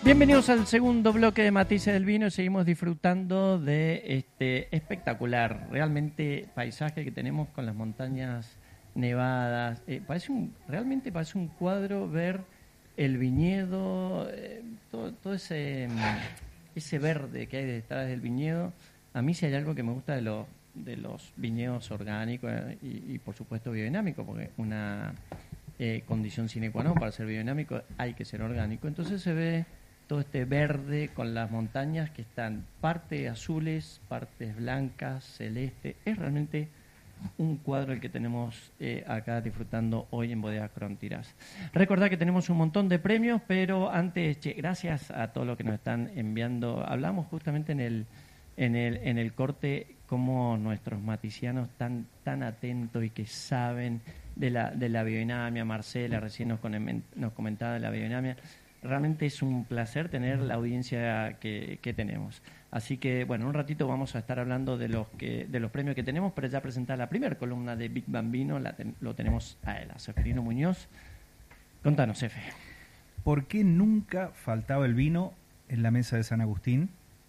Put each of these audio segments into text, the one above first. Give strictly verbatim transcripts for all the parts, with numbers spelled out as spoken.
Bienvenidos al segundo bloque de Matices del Vino. Seguimos disfrutando de este espectacular, realmente paisaje que tenemos con las montañas nevadas. Eh, parece un, realmente parece un cuadro ver el viñedo, eh, todo, todo ese, ese verde que hay detrás del viñedo. A mí si hay algo que me gusta de los, de los viñedos orgánicos eh, y, y por supuesto biodinámicos, porque una eh, condición sine qua non para ser biodinámico hay que ser orgánico. Entonces se ve todo este verde con las montañas que están parte azules, partes blancas, celeste. Es realmente un cuadro el que tenemos eh, acá disfrutando hoy en Bodega Crontiras. Recordad que tenemos un montón de premios, pero antes, che, gracias a todos los que nos están enviando. Hablamos justamente en el en el en el corte cómo nuestros maticianos están tan atentos y que saben de la de la biodinamia. Marcela recién nos, nos comentaba de la biodinamia. Realmente es un placer tener la audiencia que, que tenemos. Así que, bueno, un ratito vamos a estar hablando de los que de los premios que tenemos, pero ya presentar la primera columna de Big Bambino, la ten, lo tenemos a él, a Seferino Muñoz. Contanos, Efe. ¿Por qué nunca faltaba el vino en la mesa de San Agustín?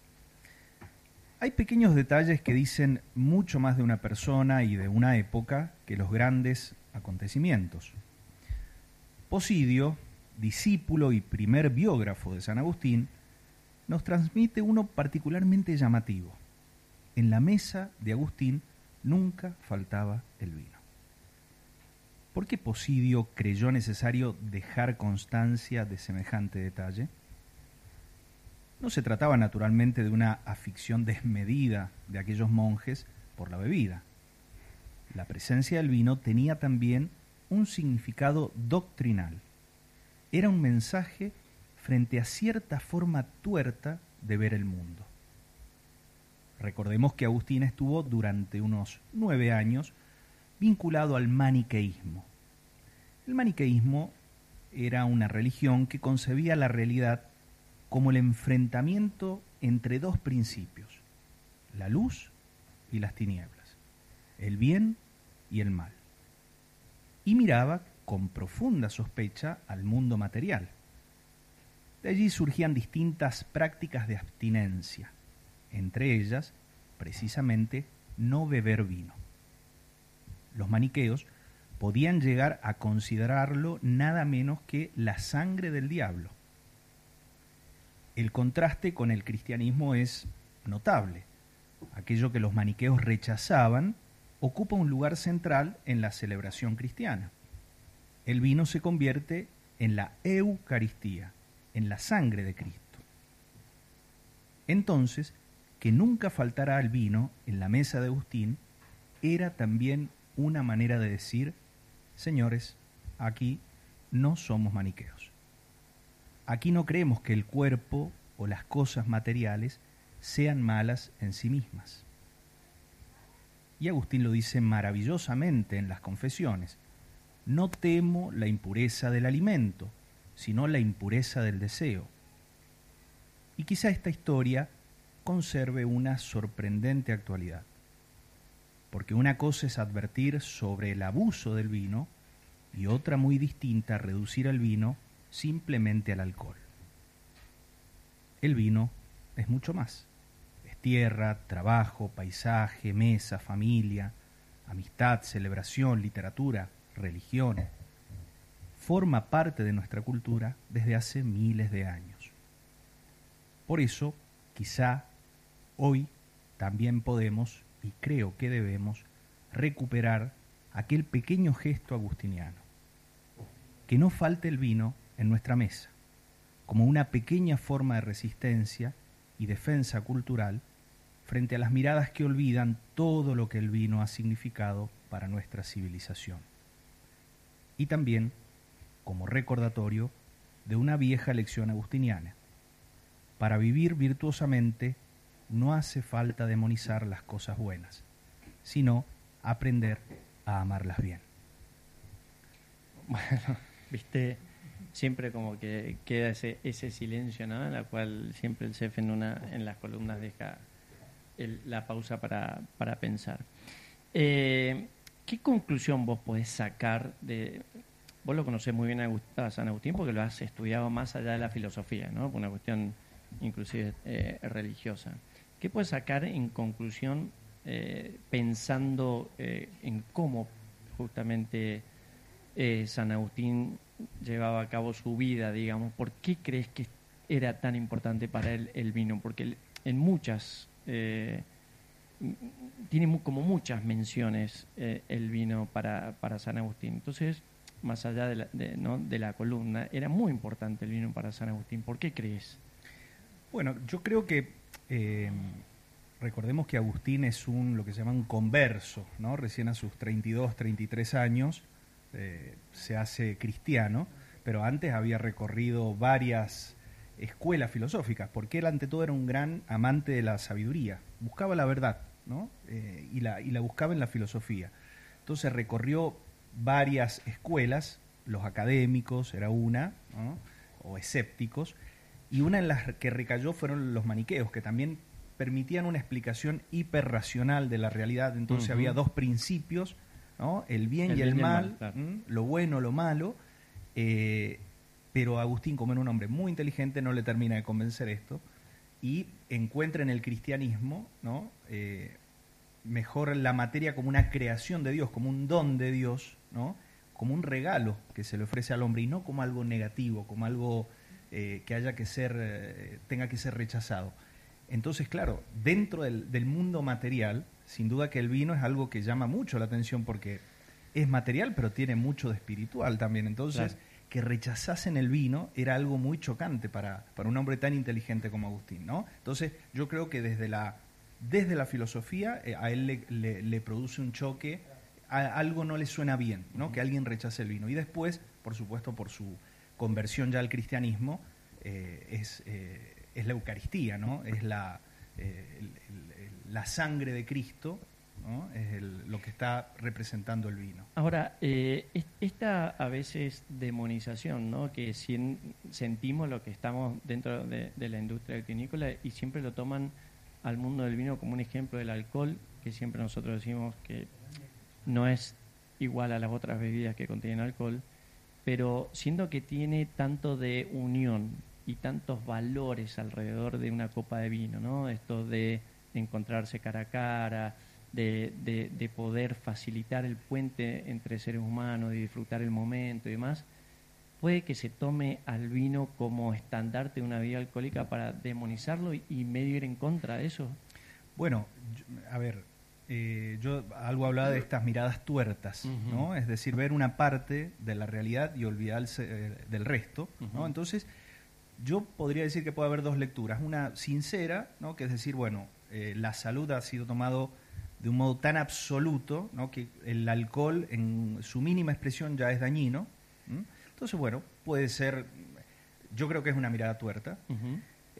Hay pequeños detalles que dicen mucho más de una persona y de una época que los grandes acontecimientos. Posidio, discípulo y primer biógrafo de San Agustín, nos transmite uno particularmente llamativo. En la mesa de Agustín nunca faltaba el vino. ¿Por qué Posidio creyó necesario dejar constancia de semejante detalle? No se trataba naturalmente de una afición desmedida de aquellos monjes por la bebida. La presencia del vino tenía también un significado doctrinal. Era un mensaje frente a cierta forma tuerta de ver el mundo. Recordemos que Agustín estuvo durante unos nueve años vinculado al maniqueísmo. El maniqueísmo era una religión que concebía la realidad como el enfrentamiento entre dos principios, la luz y las tinieblas, el bien y el mal. Y miraba con profunda sospecha al mundo material. De allí surgían distintas prácticas de abstinencia, entre ellas, precisamente, no beber vino. Los maniqueos podían llegar a considerarlo nada menos que la sangre del diablo. El contraste con el cristianismo es notable. Aquello que los maniqueos rechazaban ocupa un lugar central en la celebración cristiana. El vino se convierte en la Eucaristía, en la sangre de Cristo. Entonces, que nunca faltara el vino en la mesa de Agustín era también una manera de decir, señores, aquí no somos maniqueos. Aquí no creemos que el cuerpo o las cosas materiales sean malas en sí mismas. Y Agustín lo dice maravillosamente en las Confesiones. No temo la impureza del alimento, sino la impureza del deseo. Y quizá esta historia conserve una sorprendente actualidad, porque una cosa es advertir sobre el abuso del vino y otra muy distinta reducir al vino simplemente al alcohol. El vino es mucho más. Es tierra, trabajo, paisaje, mesa, familia, amistad, celebración, literatura, religión. Forma parte de nuestra cultura desde hace miles de años. Por eso, quizá hoy también podemos, y creo que debemos, recuperar aquel pequeño gesto agustiniano. Que no falte el vino en nuestra mesa, como una pequeña forma de resistencia y defensa cultural frente a las miradas que olvidan todo lo que el vino ha significado para nuestra civilización. Y también como recordatorio de una vieja lección agustiniana. Para vivir virtuosamente no hace falta demonizar las cosas buenas, sino aprender a amarlas bien. Bueno, viste, siempre como que queda ese, ese silencio, ¿no? En la cual siempre el Cefe en, una, en las columnas deja el, la pausa para, para pensar. Eh, ¿Qué conclusión vos podés sacar de, vos lo conocés muy bien a, Agust- a San Agustín porque lo has estudiado más allá de la filosofía, ¿no? Por una cuestión inclusive eh, religiosa. ¿Qué puedes sacar en conclusión eh, pensando eh, en cómo justamente eh, San Agustín llevaba a cabo su vida, digamos? ¿Por qué crees que era tan importante para él el vino? Porque él, en muchas... Eh, tiene mu- como muchas menciones eh, el vino para, para San Agustín. Entonces, más allá de la, de, ¿no? de la columna, era muy importante el vino para San Agustín. ¿Por qué crees? Bueno, yo creo que eh, recordemos que Agustín es un lo que se llama un converso, ¿no? Recién a sus treinta y dos, treinta y tres años eh, se hace cristiano, pero antes había recorrido varias escuelas filosóficas, porque él ante todo era un gran amante de la sabiduría, buscaba la verdad, ¿no? Eh, y, la, y la buscaba en la filosofía. Entonces recorrió varias escuelas, los académicos era una, ¿no? O escépticos, y una en las que recayó fueron los maniqueos, que también permitían una explicación hiperracional de la realidad. Entonces uh-huh. había dos principios, ¿no? El bien el y el bien mal, mal claro. lo bueno, lo malo, eh, pero Agustín, como era un hombre muy inteligente, no le termina de convencer esto y encuentra en el cristianismo, ¿no? eh, mejor la materia como una creación de Dios, como un don de Dios, ¿no? Como un regalo que se le ofrece al hombre y no como algo negativo, como algo eh, que haya que ser, eh, tenga que ser rechazado. Entonces, claro, dentro del, del mundo material, sin duda que el vino es algo que llama mucho la atención porque es material, pero tiene mucho de espiritual también. Entonces, claro. que rechazasen el vino era algo muy chocante para, para un hombre tan inteligente como Agustín, ¿no? Entonces, yo creo que desde la, desde la filosofía eh, a él le, le, le produce un choque, a, algo no le suena bien, ¿no? Uh-huh. Que alguien rechace el vino. Y después, por supuesto, por su conversión ya al cristianismo, eh, es, eh, es la Eucaristía, ¿no? Es la, eh, el, el, el, la sangre de Cristo, ¿no? Es el, lo que está representando el vino. Ahora, eh, esta a veces demonización, ¿no? Que si sentimos lo que estamos dentro de, de la industria vitivinícola y siempre lo toman al mundo del vino como un ejemplo del alcohol, que siempre nosotros decimos que no es igual a las otras bebidas que contienen alcohol, pero siendo que tiene tanto de unión y tantos valores alrededor de una copa de vino, ¿no? Esto de encontrarse cara a cara, De, de, de poder facilitar el puente entre seres humanos, de disfrutar el momento y demás, puede que se tome al vino como estandarte de una bebida alcohólica para demonizarlo y, y medio ir en contra de eso. Bueno, a ver, eh, yo algo hablaba de estas miradas tuertas, uh-huh. ¿no? Es decir, ver una parte de la realidad y olvidarse eh, del resto, uh-huh. ¿no? Entonces, yo podría decir que puede haber dos lecturas, una sincera, ¿no? Que es decir, bueno, eh, la salud ha sido tomado de un modo tan absoluto, ¿no? Que el alcohol en su mínima expresión ya es dañino. ¿Mm? Entonces, bueno, puede ser, yo creo que es una mirada tuerta, uh-huh.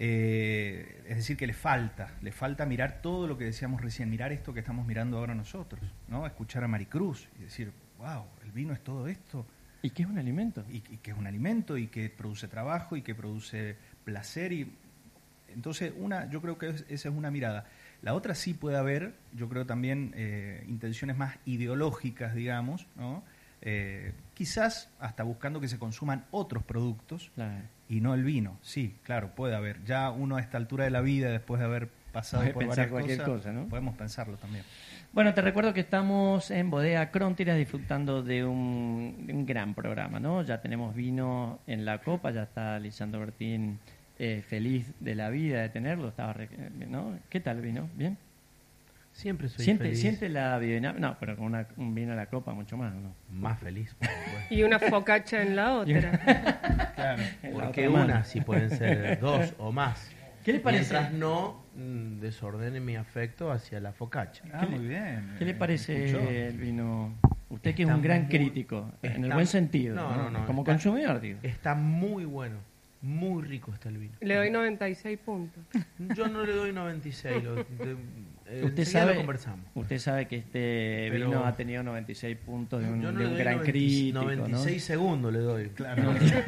eh, es decir, que le falta, le falta mirar todo lo que decíamos recién, mirar esto que estamos mirando ahora nosotros, ¿no? Escuchar a Maricruz y decir, wow, el vino es todo esto. Y que es un alimento. Y, y que es un alimento y que produce trabajo y que produce placer. Y entonces, una, yo creo que es, esa es una mirada. La otra sí puede haber, yo creo también, eh, intenciones más ideológicas, digamos, ¿no? Eh, quizás hasta buscando que se consuman otros productos claro. y no el vino. Sí, claro, puede haber. Ya uno a esta altura de la vida, después de haber pasado Puede por pensar varias cualquier cosas, cosa, ¿no? Podemos pensarlo también. Bueno, te recuerdo que estamos en Bodega Cróntiras disfrutando de un, de un gran programa, ¿no? Ya tenemos vino en la copa, ya está Lisandro Bertín eh, feliz de la vida de tenerlo, estaba, ¿no? ¿Qué tal vino? ¿Bien? Siempre soy ¿Siente, feliz. ¿Siente la vida? No, pero con una, un vino a la copa mucho más, ¿no? Más feliz. Por y una focaccia en la otra. Claro, porque una, si pueden ser dos o más. ¿Qué le parece? Mientras no mm, desordene mi afecto hacia la focaccia. Ah, muy bien. ¿Qué le parece ¿Escuchó? el vino? Usted que Está es un gran muy, crítico, en el está, buen sentido, no, ¿no? no, no, como está, consumidor, digo. Está muy bueno, muy rico está el vino. Le doy noventa y seis puntos. Yo no le doy noventa y seis, lo, de, eh, usted sabe, lo conversamos. Usted sabe que este Pero vino ha tenido noventa y seis puntos de un, yo no de un le doy gran noventa, crítico, noventa y seis ¿no? segundos le doy, claro. No, y si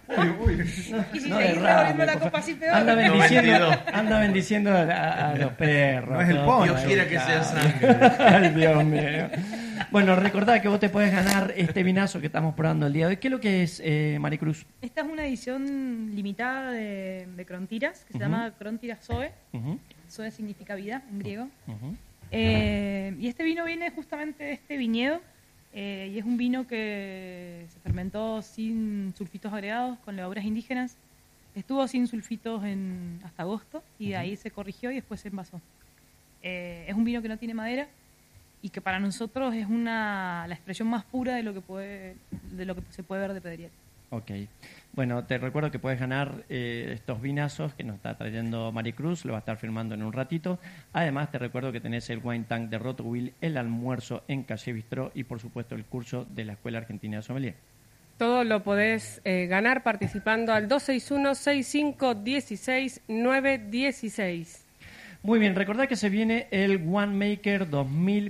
no seguís revolviendo la copa así peor. Anda bendiciendo, noventa y dos. anda bendiciendo a, a los perros. No es el todo, poncho. Dios quiera que sea claro. sangre. Ay, Dios mío. Bueno, recordá que vos te podés ganar este vinazo que estamos probando el día de hoy. ¿Qué es lo que es, eh, Maricruz? Esta es una edición limitada de, de Crontiras, que se uh-huh. llama Crontiras Zoe. Uh-huh. Zoe significa vida en griego. Uh-huh. Eh, y este vino viene justamente de este viñedo. Eh, y es un vino que se fermentó sin sulfitos agregados, con levaduras indígenas. Estuvo sin sulfitos en, hasta agosto y de ahí se corrigió y después se envasó. Eh, es un vino que no tiene madera y que para nosotros es una la expresión más pura de lo que puede de lo que se puede ver de Pedriel. Ok. Bueno, te recuerdo que puedes ganar eh, estos vinazos que nos está trayendo Maricruz, lo va a estar firmando en un ratito. Además, te recuerdo que tenés el Wine Tank de Rotowill, el almuerzo en Calle Bistró y, por supuesto, el curso de la Escuela Argentina de Sommelier. Todo lo podés eh, ganar participando al dos seis uno, seis cinco uno seis, nueve uno seis. Muy bien, recordad que se viene el Winemaker dos mil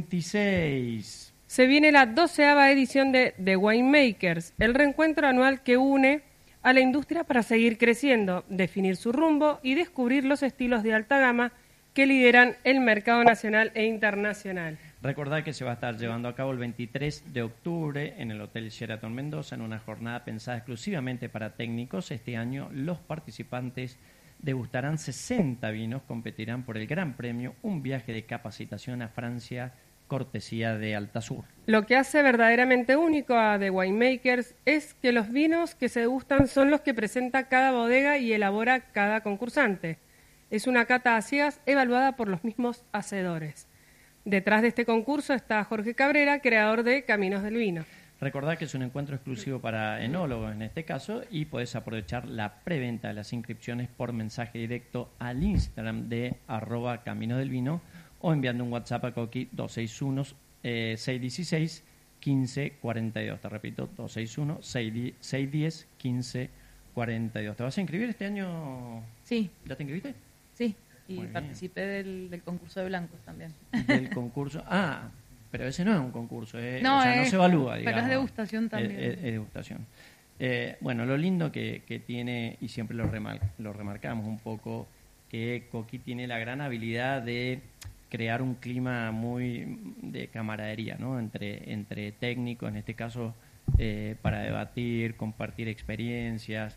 veintiséis. Se viene la doceava edición de The Winemakers, el reencuentro anual que une a la industria para seguir creciendo, definir su rumbo y descubrir los estilos de alta gama que lideran el mercado nacional e internacional. Recordad que se va a estar llevando a cabo el veintitrés de octubre en el Hotel Sheraton Mendoza, en una jornada pensada exclusivamente para técnicos. Este año los participantes degustarán sesenta vinos, competirán por el Gran Premio, un viaje de capacitación a Francia, cortesía de Altasur. Lo que hace verdaderamente único a The Winemakers es que los vinos que se degustan son los que presenta cada bodega y elabora cada concursante. Es una cata a ciegas evaluada por los mismos hacedores. Detrás de este concurso está Jorge Cabrera, creador de Caminos del Vino. Recordad que es un encuentro exclusivo para enólogos en este caso y podés aprovechar la preventa de las inscripciones por mensaje directo al Instagram de arroba Caminos del Vino o enviando un WhatsApp a Coqui dos seis uno, seis uno seis, uno cinco cuatro dos. Te repito, dos seis uno, seis uno cero, uno cinco cuatro dos. ¿Te vas a inscribir este año? Sí. ¿Ya te inscribiste? Sí, y participé del, del concurso de blancos también. Del concurso. Ah, pero ese no es un concurso, eh. no, o sea, es, no se evalúa, digamos. Pero es degustación también. Es, es, es degustación. Eh, bueno, lo lindo que, que tiene, y siempre lo, remar, lo remarcamos un poco, que Coqui tiene la gran habilidad de crear un clima muy de camaradería, ¿no? Entre, entre técnicos, en este caso, eh, para debatir, compartir experiencias,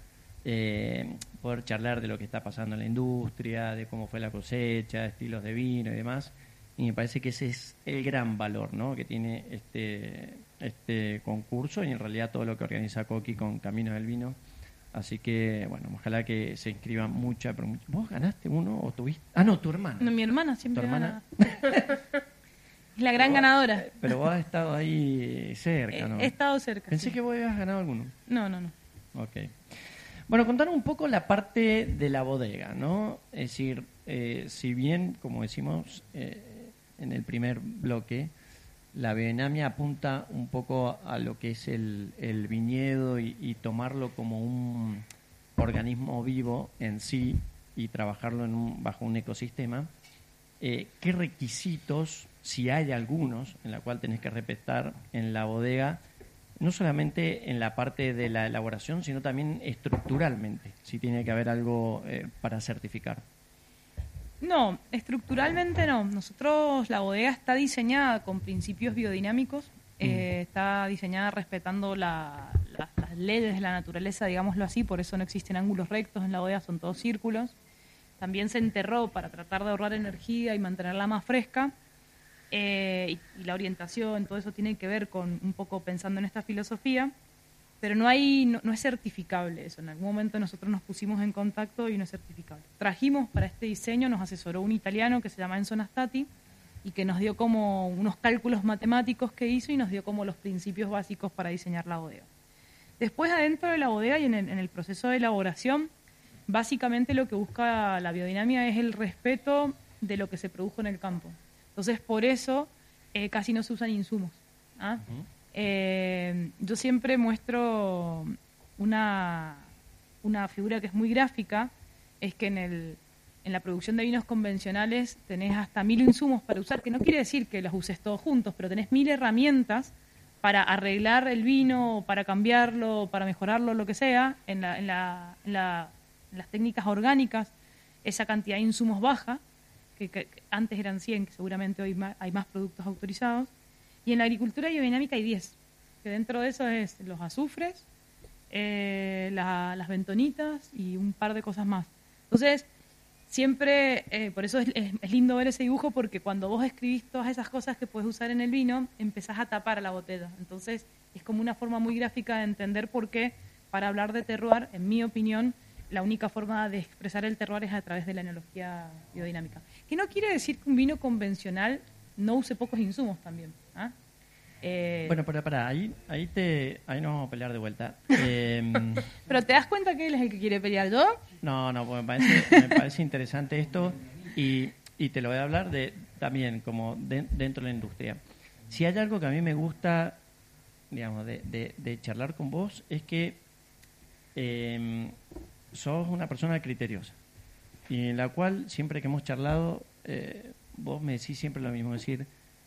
eh, poder charlar de lo que está pasando en la industria, de cómo fue la cosecha, estilos de vino y demás. Y me parece que ese es el gran valor, ¿no?, que tiene este este concurso y en realidad todo lo que organiza Coqui con Caminos del Vino. Así que, bueno, ojalá que se inscriban mucha, pero mucha. ¿Vos ganaste uno o tuviste? Ah, no, tu hermana. No, mi hermana siempre ¿Tu hermana? gana. Es la gran vos, ganadora. Pero vos has estado ahí cerca, ¿no? He, he estado cerca. Pensé sí. que vos habías ganado alguno. No, no, no. Ok. Bueno, contanos un poco la parte de la bodega, ¿no? Es decir, eh, si bien, como decimos eh, en el primer bloque, la biodinamia apunta un poco a lo que es el, el viñedo y, y tomarlo como un organismo vivo en sí y trabajarlo en un, bajo un ecosistema. Eh, ¿Qué requisitos, si hay algunos, en la cual tenés que respetar en la bodega, no solamente en la parte de la elaboración, sino también estructuralmente, si tiene que haber algo eh, para certificar? No, estructuralmente no. Nosotros, la bodega está diseñada con principios biodinámicos, mm. eh, está diseñada respetando la, la, las leyes de la naturaleza, digámoslo así, por eso no existen ángulos rectos en la bodega, son todos círculos. También se enterró para tratar de ahorrar energía y mantenerla más fresca. Eh, y, y la orientación, todo eso tiene que ver con un poco pensando en esta filosofía, pero no hay no, no es certificable eso. En algún momento nosotros nos pusimos en contacto y no es certificable. Trajimos para este diseño, nos asesoró un italiano que se llama Enzo Nastati y que nos dio como unos cálculos matemáticos que hizo y nos dio como los principios básicos para diseñar la bodega. Después, adentro de la bodega y en el, en el proceso de elaboración, básicamente lo que busca la biodinamia es el respeto de lo que se produjo en el campo. Entonces, por eso eh, casi no se usan insumos. ¿ah? Uh-huh. eh, yo siempre muestro una, una figura que es muy gráfica, es que en, el, en la producción de vinos convencionales tenés hasta mil insumos para usar, que no quiere decir que los uses todos juntos, pero tenés mil herramientas para arreglar el vino, para cambiarlo, para mejorarlo, lo que sea. En, la, en, la, en, la, en las técnicas orgánicas esa cantidad de insumos baja, Que, que antes eran cien, que seguramente hoy más, hay más productos autorizados, Y en la agricultura biodinámica hay diez, que dentro de eso es los azufres, eh, la, las bentonitas y un par de cosas más. Entonces, siempre, eh, por eso es, es, es lindo ver ese dibujo, porque cuando vos escribís todas esas cosas que puedes usar en el vino, empezás a tapar a la botella. Entonces, es como una forma muy gráfica de entender por qué, para hablar de terroir, en mi opinión, la única forma de expresar el terroir es a través de la enología biodinámica. Que no quiere decir que un vino convencional no use pocos insumos también. ¿Ah? Eh, Bueno, pero para ahí, ahí te, ahí nos vamos a pelear de vuelta. Eh, Pero ¿te das cuenta que él es el que quiere pelear yo? no, no, pues me parece, me parece interesante esto y, y te lo voy a hablar de también como de- dentro de la industria. Si hay algo que a mí me gusta, digamos, de, de, de charlar con vos, es que eh, sos una persona criteriosa y en la cual siempre que hemos charlado, eh, vos me decís siempre lo mismo, es decir,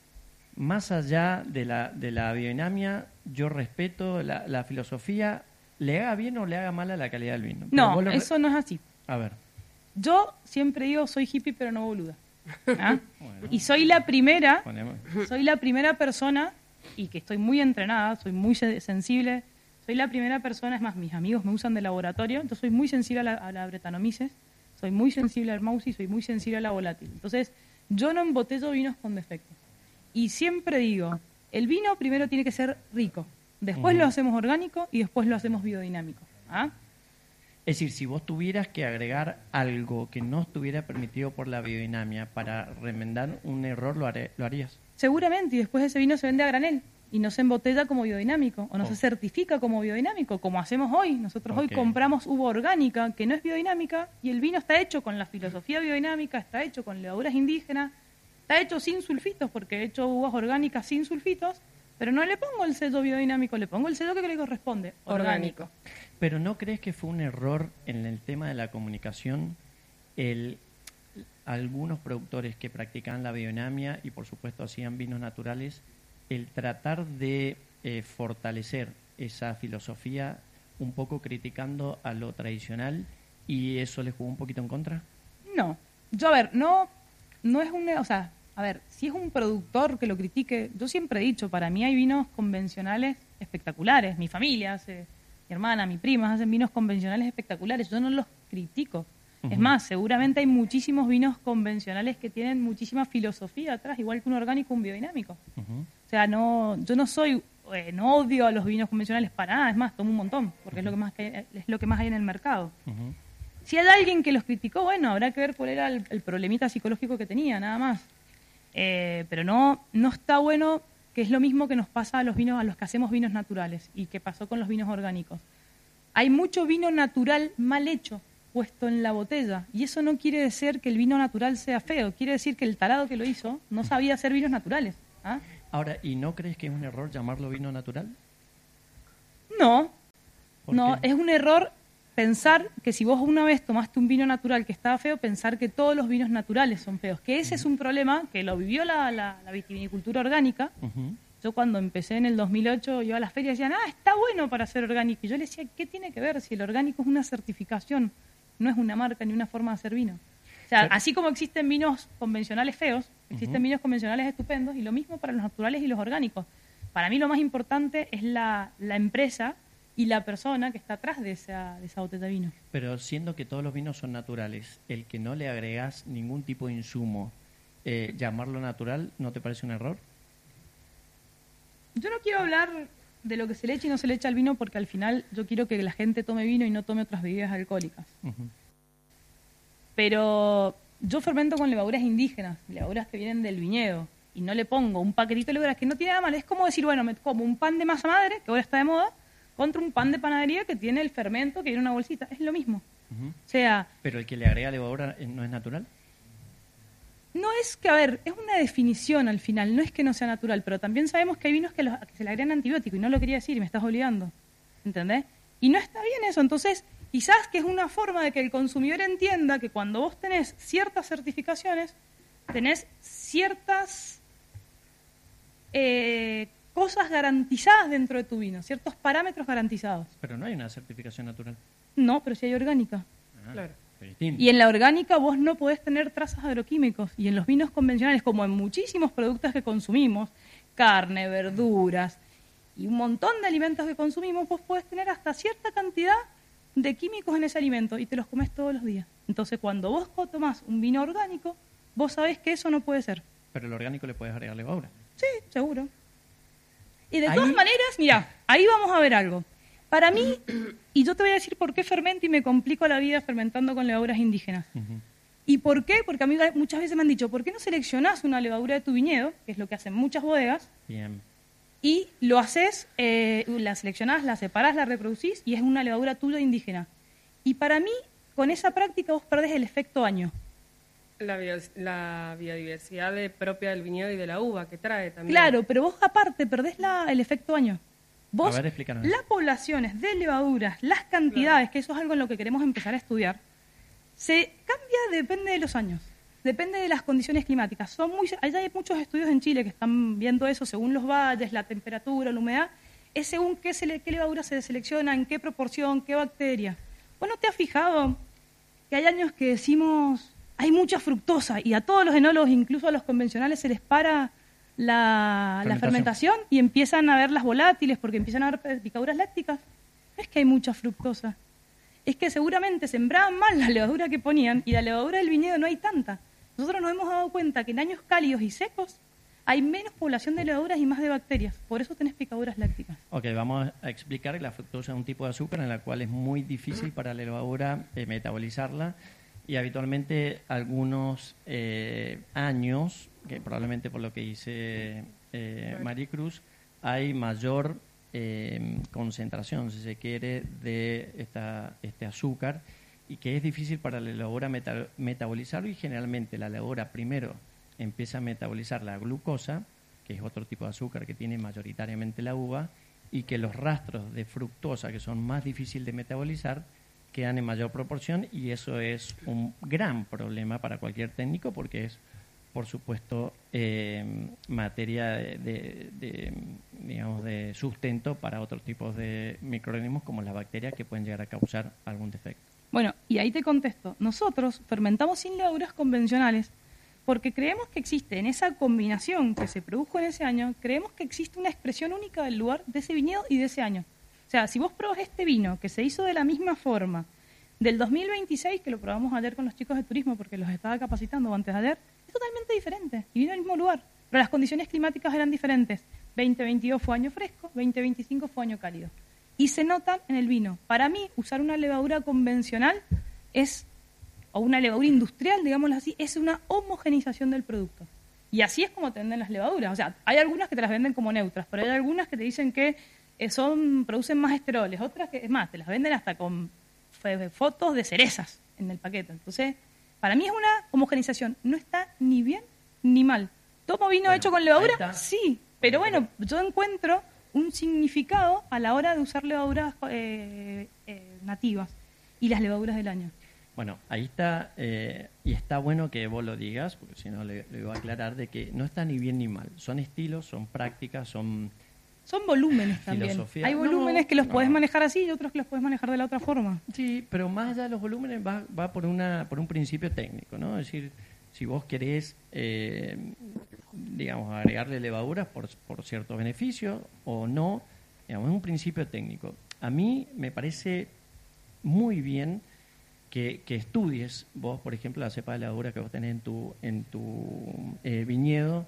más allá de la, de la biodinamia, yo respeto la, la filosofía, le haga bien o le haga mal a la calidad del vino. Pero No, vos lo re- eso no es así. A ver. Yo siempre digo, soy hippie pero no boluda. ¿Ah? Bueno. Y soy la primera, Ponemos- soy la primera persona, y que estoy muy entrenada, soy muy se- sensible, soy la primera persona, es más, mis amigos me usan de laboratorio, entonces soy muy sensible a la, a la Brettanomyces, soy muy sensible al Mausi, soy muy sensible a la volátil. Entonces, yo no embotello vinos con defectos. Y siempre digo, el vino primero tiene que ser rico, después Ujú. lo hacemos orgánico y después lo hacemos biodinámico. ¿Ah? Es decir, si vos tuvieras que agregar algo que no estuviera permitido por la biodinamia para remendar un error, ¿lo, haré- lo harías? Seguramente, y después ese vino se vende a granel y no se embotella como biodinámico o no Oh. se certifica como biodinámico, como hacemos hoy. Nosotros Ok. hoy compramos uva orgánica que no es biodinámica y el vino está hecho con la filosofía biodinámica, está hecho con levaduras indígenas, está hecho sin sulfitos, porque he hecho uvas orgánicas sin sulfitos, pero no le pongo el sello biodinámico, le pongo el sello que le corresponde, orgánico. Pero ¿no crees que fue un error en el tema de la comunicación el algunos productores que practicaban la biodinamia y por supuesto hacían vinos naturales, el tratar de eh, fortalecer esa filosofía un poco criticando a lo tradicional y eso les jugó un poquito en contra? No, yo a ver, no, no es un, o sea, a ver, si es un productor que lo critique, yo siempre he dicho, para mí hay vinos convencionales espectaculares, mi familia hace, mi hermana, mi prima hacen vinos convencionales espectaculares, yo no los critico. Es Ujú. más, seguramente hay muchísimos vinos convencionales que tienen muchísima filosofía atrás, igual que un orgánico, un biodinámico. Ujú. O sea, no, yo no soy, eh, no odio a los vinos convencionales para nada, es más, tomo un montón, porque es lo que más que, es lo que más hay en el mercado. Ujú. Si hay alguien que los criticó, bueno, habrá que ver cuál era el, el problemita psicológico que tenía, nada más. Eh, pero no, no está bueno, que es lo mismo que nos pasa a los vinos, a los que hacemos vinos naturales y que pasó con los vinos orgánicos. Hay mucho vino natural mal hecho, puesto en la botella, y eso no quiere decir que el vino natural sea feo, quiere decir que el tarado que lo hizo no sabía hacer vinos naturales. ¿Ah? Ahora, ¿y no crees que es un error llamarlo vino natural? No, ¿Por no, qué? es un error pensar que si vos una vez tomaste un vino natural que estaba feo, pensar que todos los vinos naturales son feos. Que ese es un problema que lo vivió la, la, la vitivinicultura orgánica. Ujú. Yo cuando empecé en el dos mil ocho, iba a las ferias y decían, ah, está bueno para ser orgánico. Y yo le decía, ¿qué tiene que ver si el orgánico es una certificación? No es una marca ni una forma de hacer vino. O sea, Sí. así como existen vinos convencionales feos, existen Ujú. vinos convencionales estupendos y lo mismo para los naturales y los orgánicos. Para mí lo más importante es la, la empresa y la persona que está atrás de esa, de esa botella de vino. Pero siendo que todos los vinos son naturales, el que no le agregas ningún tipo de insumo, eh, llamarlo natural, ¿no te parece un error? Yo no quiero hablar de lo que se le echa y no se le echa al vino porque al final yo quiero que la gente tome vino y no tome otras bebidas alcohólicas. Ujú. Pero yo fermento con levaduras indígenas, levaduras que vienen del viñedo, y no le pongo un paquetito de levaduras que no tiene nada mal. Es como decir, bueno, me como un pan de masa madre, que ahora está de moda, contra un pan de panadería que tiene el fermento que viene en una bolsita. Es lo mismo. Ujú. O sea, Pero el que le agrega levadura eh, no es natural. no es que, a ver, es una definición al final, no es que no sea natural, pero también sabemos que hay vinos que, los- que se le agregan antibióticos, y no lo quería decir, y me estás obligando. ¿Entendés? Y no está bien eso. Entonces, quizás que es una forma de que el consumidor entienda que cuando vos tenés ciertas certificaciones, tenés ciertas eh, cosas garantizadas dentro de tu vino, ciertos parámetros garantizados. Pero no hay una certificación natural. No, pero sí hay orgánica. Ah, Claro. es distinto. Y en la orgánica vos no podés tener trazas agroquímicos. Y en los vinos convencionales, como en muchísimos productos que consumimos, carne, verduras y un montón de alimentos que consumimos, vos podés tener hasta cierta cantidad de químicos en ese alimento y te los comes todos los días. Entonces, cuando vos tomás un vino orgánico, vos sabés que eso no puede ser. Pero el orgánico le puedes agregar levadura. Sí, seguro. Y de Ahí- todas maneras, mira, ahí vamos a ver algo. Para mí, y yo te voy a decir por qué fermento y me complico la vida fermentando con levaduras indígenas. Ujú. ¿Y por qué? Porque a mí muchas veces me han dicho, ¿por qué no seleccionás una levadura de tu viñedo, que es lo que hacen muchas bodegas, Bien. y lo haces, eh, la seleccionás, la separás, la reproducís, y es una levadura tuya indígena? Y para mí, con esa práctica vos perdés el efecto año. La, bio- la biodiversidad de- propia del viñedo y de la uva que trae también. Claro, pero vos aparte perdés la, el efecto año. Vos, A ver, explícanos. las poblaciones de levaduras, las cantidades, que eso es algo en lo que queremos empezar a estudiar, se cambia, depende de los años, depende de las condiciones climáticas. Son muy, allá hay muchos estudios en Chile que están viendo eso, según los valles, la temperatura, la humedad, es según qué, sele- qué levadura se selecciona, en qué proporción, qué bacteria. ¿Vos no te has fijado que hay años que decimos, hay mucha fructosa, y a todos los enólogos, incluso a los convencionales, se les para la, la Fermentación. fermentación y empiezan a ver las volátiles porque empiezan a haber picaduras lácticas? No es que hay mucha fructosa, es que seguramente sembraban mal la levadura que ponían y la levadura del viñedo no hay tanta. Nosotros nos hemos dado cuenta que en años cálidos y secos hay menos población de levaduras y más de bacterias, por eso tenés picaduras lácticas. Ok, vamos a explicar que la fructosa es un tipo de azúcar en la cual es muy difícil para la levadura eh, metabolizarla y habitualmente algunos eh, años, que probablemente por lo que dice eh, Maricruz, hay mayor eh, concentración, si se quiere, de esta, este azúcar y que es difícil para la levadura meta- metabolizarlo y generalmente la levadura primero empieza a metabolizar la glucosa, que es otro tipo de azúcar que tiene mayoritariamente la uva, y que los rastros de fructosa, que son más difíciles de metabolizar, quedan en mayor proporción, y eso es un gran problema para cualquier técnico porque es, por supuesto, eh, materia de, de- de, digamos, de sustento para otros tipos de microorganismos como las bacterias que pueden llegar a causar algún defecto. Bueno, y ahí te contesto. Nosotros fermentamos sin levaduras convencionales porque creemos que existe en esa combinación que se produjo en ese año, creemos que existe una expresión única del lugar, de ese viñedo y de ese año. O sea, si vos probás este vino que se hizo de la misma forma del dos mil veintiséis, que lo probamos ayer con los chicos de turismo porque los estaba capacitando antes de ayer, es totalmente diferente y vino al mismo lugar, pero las condiciones climáticas eran diferentes. veinte veintidós fue año fresco, veinte veinticinco fue año cálido. Y se notan en el vino. Para mí, usar una levadura convencional es, o una levadura industrial, digámoslo así, es una homogenización del producto. Y así es como te venden las levaduras. O sea, hay algunas que te las venden como neutras, pero hay algunas que te dicen que eh, son producen más esteroles, otras que, es más, te las venden hasta con f- fotos de cerezas en el paquete. Entonces, para mí es una homogenización. No está ni bien ni mal. ¿Tomo vino Bueno, hecho con ahí levadura? está. Sí, pero bueno, yo encuentro un significado a la hora de usar levaduras eh, eh, nativas y las levaduras del año. Bueno, ahí está, eh, y está bueno que vos lo digas, porque si no le, le voy a aclarar de que no está ni bien ni mal. Son estilos, son prácticas, son... Son volúmenes también. Filosofía. Hay volúmenes No, que los no. podés manejar así y otros que los podés manejar de la otra forma. Sí, pero más allá de los volúmenes va, va por, una, por un principio técnico, ¿no? Es decir, si vos querés, eh, digamos, agregarle levaduras por, por ciertos beneficios o no, digamos, es un principio técnico. A mí me parece muy bien que, que estudies vos, por ejemplo, la cepa de levadura que vos tenés en tu, en tu eh, viñedo,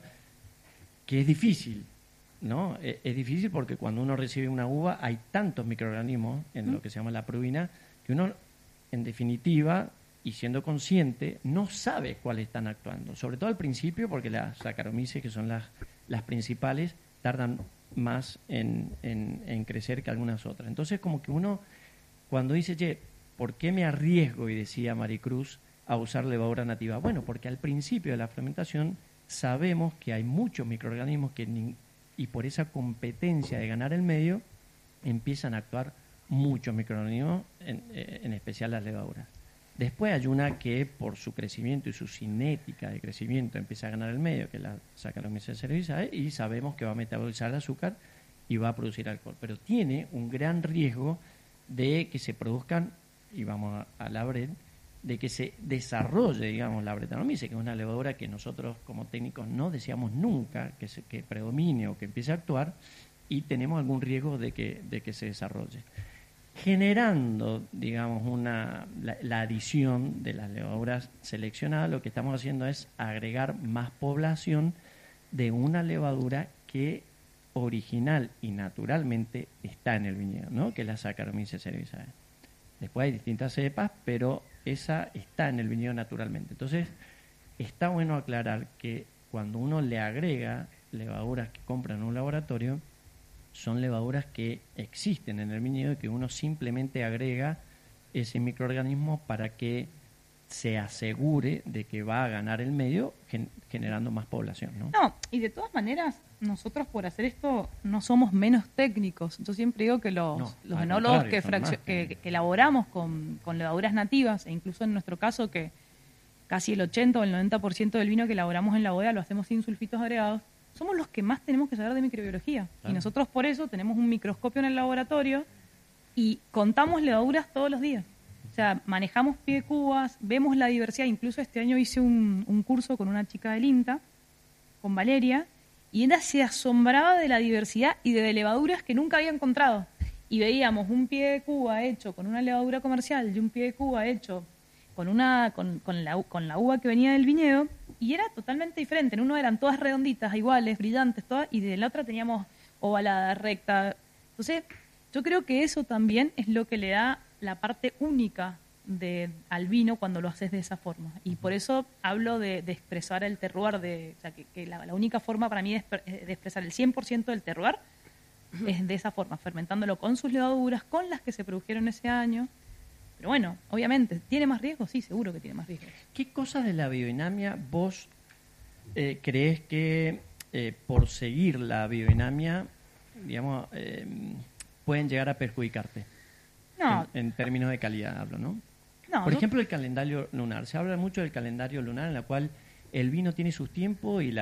que es difícil, ¿no? Es, es difícil porque cuando uno recibe una uva hay tantos microorganismos en lo que se llama la pruina que uno, en definitiva, y siendo consciente, no sabe cuáles están actuando. Sobre todo al principio, porque las Saccharomyces, que son las, las principales, tardan más en, en, en crecer que algunas otras. Entonces, como que uno, cuando dice, che, ¿por qué me arriesgo, y decía Maricruz, a usar levadura nativa? Bueno, porque al principio de la fermentación sabemos que hay muchos microorganismos que, ni- y por esa competencia de ganar el medio, empiezan a actuar muchos microorganismos, en, eh, en especial las levaduras. Después hay una que por su crecimiento y su cinética de crecimiento empieza a ganar el medio, que es la Saccharomyces cerevisiae, y sabemos que va a metabolizar el azúcar y va a producir alcohol. Pero tiene un gran riesgo de que se produzcan, y vamos a, a la Brett, de que se desarrolle, digamos, la Brettanomyces, que es una levadura que nosotros como técnicos no deseamos nunca que, se, que predomine o que empiece a actuar, y tenemos algún riesgo de que, de que se desarrolle. Generando, digamos, una, la, la adición de las levaduras seleccionadas, lo que estamos haciendo es agregar más población de una levadura que original y naturalmente está en el viñedo, ¿no? Que es la Saccharomyces cerevisiae. Después hay distintas cepas, pero esa está en el viñedo naturalmente. Entonces, está bueno aclarar que cuando uno le agrega levaduras que compran en un laboratorio, son levaduras que existen en el viñedo y que uno simplemente agrega ese microorganismo para que se asegure de que va a ganar el medio gen- generando más población, ¿no? No, y de todas maneras, nosotros por hacer esto no somos menos técnicos. Yo siempre digo que los, No, los al enólogos contrario, que, son fraccio- más que, técnicos. que elaboramos con, con levaduras nativas, e incluso en nuestro caso que casi el ochenta o el noventa por ciento del vino que elaboramos en la bodega lo hacemos sin sulfitos agregados, somos los que más tenemos que saber de microbiología. Claro. Y nosotros por eso tenemos un microscopio en el laboratorio y contamos levaduras todos los días. O sea, manejamos pie de cubas, vemos la diversidad. Incluso este año hice un, un curso con una chica del INTA, con Valeria, y ella se asombraba de la diversidad y de levaduras que nunca había encontrado. Y veíamos un pie de cuba hecho con una levadura comercial y un pie de cuba hecho con una con, con, la, con la uva que venía del viñedo, y era totalmente diferente. En uno eran todas redonditas, iguales, brillantes, todas, y de la otra teníamos ovalada, recta. Entonces, yo creo que eso también es lo que le da la parte única de, al vino cuando lo haces de esa forma. Y por eso hablo de, de expresar el terroir, de, o sea, que, que la, la única forma para mí de, de expresar el cien por ciento del terroir es de esa forma, fermentándolo con sus levaduras, con las que se produjeron ese año. Pero bueno, obviamente, ¿tiene más riesgos? Sí, seguro que tiene más riesgos. ¿Qué cosas de la biodinamia vos eh, crees que eh, por seguir la biodinamia, digamos, eh, pueden llegar a perjudicarte? No, En, en términos de calidad hablo, ¿no? no, Por yo- ejemplo, el calendario lunar. Se habla mucho del calendario lunar en la cual el vino tiene sus tiempos y la